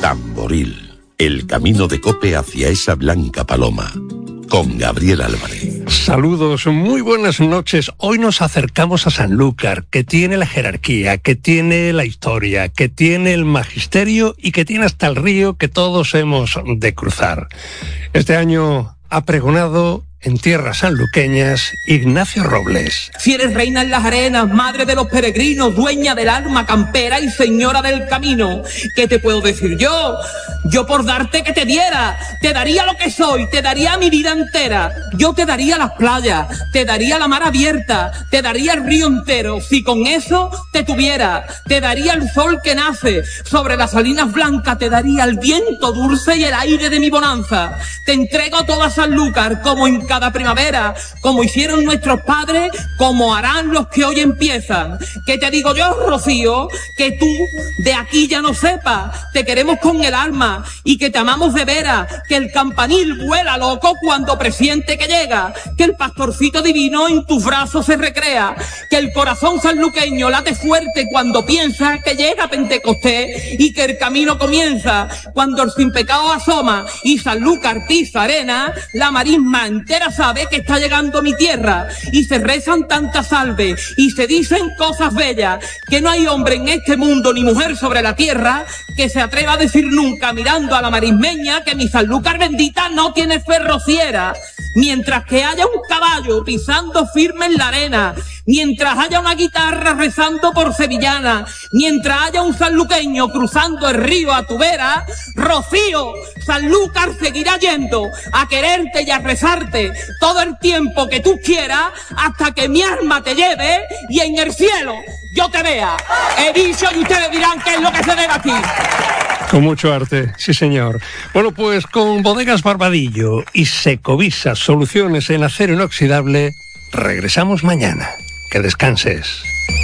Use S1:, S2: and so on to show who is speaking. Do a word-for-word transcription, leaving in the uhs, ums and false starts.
S1: Tamboril, el camino de Cope hacia esa blanca paloma, con Gabriel Álvarez.
S2: Saludos, muy buenas noches. Hoy nos acercamos a Sanlúcar, que tiene la jerarquía, que tiene la historia, que tiene el magisterio y que tiene hasta el río que todos hemos de cruzar. Este año ha pregonado en tierras sanluqueñas Ignacio Robles.
S3: Si eres reina en las arenas, madre de los peregrinos, dueña del alma campera y señora del camino, ¿qué te puedo decir yo? Yo por darte que te diera, te daría lo que soy, te daría mi vida entera. Yo te daría las playas, te daría la mar abierta, te daría el río entero, si con eso te tuviera. Te daría el sol que nace sobre las salinas blancas, te daría el viento dulce y el aire de mi bonanza. Te entrego toda Sanlúcar como en cada primavera, como hicieron nuestros padres, como harán los que hoy empiezan. ¿Qué te digo yo, Rocío? Que tú de aquí ya no sepas, te queremos con el alma y que te amamos de veras, que el campanil vuela loco cuando presiente que llega, que el pastorcito divino en tus brazos se recrea, que el corazón sanluqueño late fuerte cuando piensa que llega Pentecostés y que el camino comienza cuando el sin pecado asoma y Sanlúcar tiza arena, la marisma entera sabe que está llegando mi tierra y se rezan tantas salves y se dicen cosas bellas que no hay hombre en este mundo ni mujer sobre la tierra que se atreva a decir nunca mirando a la marismeña que mi Sanlúcar bendita no tiene fe rociera. Mientras que haya un caballo pisando firme en la arena, mientras haya una guitarra rezando por sevillana, mientras haya un sanluqueño cruzando el río a tu vera, Rocío, Sanlúcar seguirá yendo a quererte y a rezarte todo el tiempo que tú quieras hasta que mi alma te lleve y en el cielo yo te vea. He dicho y ustedes dirán qué es lo que se debe aquí.
S2: Con mucho arte, sí señor. Bueno, pues con Bodegas Barbadillo y Secovisa, soluciones en acero inoxidable, regresamos mañana. Que descanses.